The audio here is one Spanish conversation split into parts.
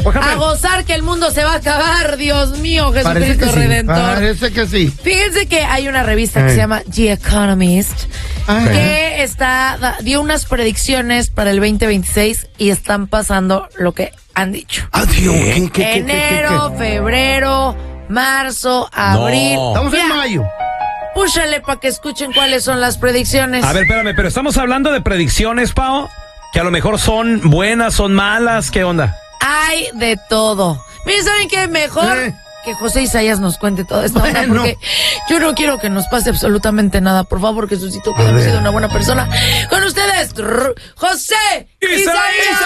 Por A gozar que el mundo se va a acabar, Dios mío, Jesucristo Redentor. Parece que sí. Fíjense que hay una revista que se llama The Economist que dio unas predicciones para el 2026 y están pasando lo que han dicho. Adiós. Enero, febrero, marzo, abril. No. Estamos en mayo. Púchale para que escuchen cuáles son las predicciones. A ver, espérame, pero estamos hablando de predicciones, Pao, que a lo mejor son buenas, son malas, ¿qué onda? Hay de todo. Miren, ¿saben qué? Mejor que José Isaías nos cuente toda esta onda, porque yo no quiero que nos pase absolutamente nada. Por favor, Jesucito, que hemos sido una buena persona. Con ustedes, José Isaías.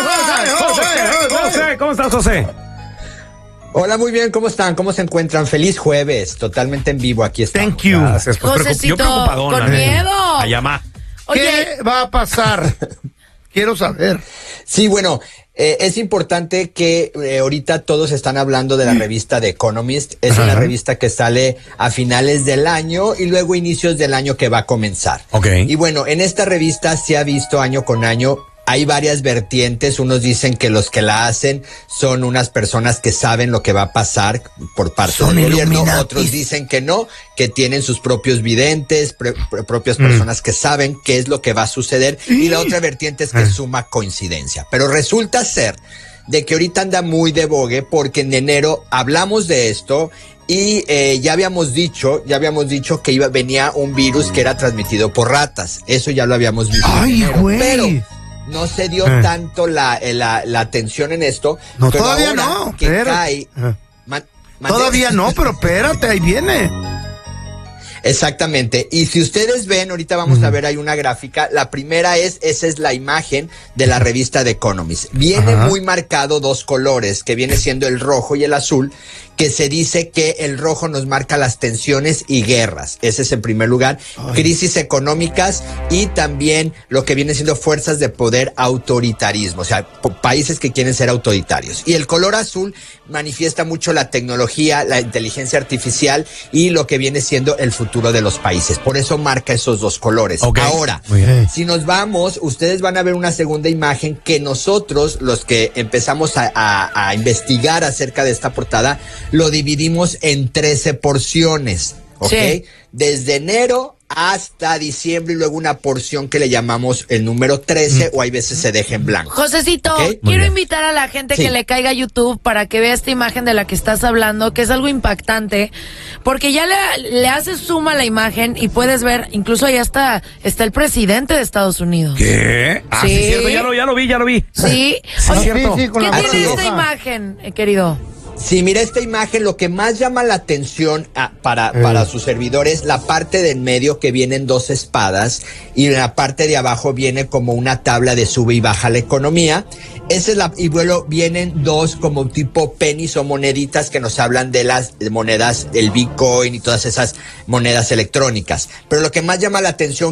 José, ¿cómo estás, José? Hola, muy bien, ¿cómo están? ¿Cómo se encuentran? Feliz jueves, totalmente en vivo, aquí estamos. Thank you. Gracias, pues, Josecito, yo preocupadón. con miedo. Ayamá. Oye, ¿Qué va a pasar? Quiero saber. Sí, bueno, es importante que ahorita todos están hablando de la revista The Economist. Es una revista que sale a finales del año y luego inicios del año que va a comenzar. Ok. Y bueno, en esta revista se ha visto año con año. Hay varias vertientes. Unos dicen que los que la hacen son unas personas que saben lo que va a pasar por parte del gobierno. Otros dicen que no, que tienen sus propios videntes, propias personas que saben qué es lo que va a suceder. Y la otra vertiente es que suma coincidencia. Pero resulta ser de que ahorita anda muy de vogue porque en enero hablamos de esto. Y ya habíamos dicho que venía un virus que era transmitido por ratas. Eso ya lo habíamos visto. Ay, güey. Pero no se dio tanto la atención en esto. No, pero todavía ahora no. que cae, Todavía no, pero espérate, ahí viene. Exactamente. Y si ustedes ven, ahorita vamos a ver, hay una gráfica. La primera esa es la imagen de la revista The Economist. Viene muy marcado dos colores, que viene siendo el rojo y el azul, que se dice que el rojo nos marca las tensiones y guerras. Ese es en primer lugar. Crisis económicas y también lo que viene siendo fuerzas de poder, autoritarismo. O sea, países que quieren ser autoritarios. Y el color azul manifiesta mucho la tecnología, la inteligencia artificial y lo que viene siendo el futuro de los países. Por eso marca esos dos colores. Ahora, si nos vamos, ustedes van a ver una segunda imagen que nosotros, los que empezamos a investigar acerca de esta portada, lo dividimos en 13 porciones, ¿ok? Sí. Desde enero hasta diciembre y luego una porción que le llamamos el número 13 o hay veces se deja en blanco. Josecito, quiero invitar a la gente que le caiga a YouTube para que vea esta imagen de la que estás hablando, que es algo impactante, porque ya le haces zoom a la imagen y puedes ver, incluso allá está el presidente de Estados Unidos. ¿Qué? Ah, sí, cierto, ya lo vi. Sí. Oye, ¿qué tiene esta roja. imagen, querido? Sí, mira esta imagen, lo que más llama la atención para sus servidores, la parte del medio que vienen dos espadas y en la parte de abajo viene como una tabla de sube y baja la economía. Esa es y bueno, vienen dos como tipo pennies o moneditas que nos hablan de las monedas, el Bitcoin y todas esas monedas electrónicas. Pero lo que más llama la atención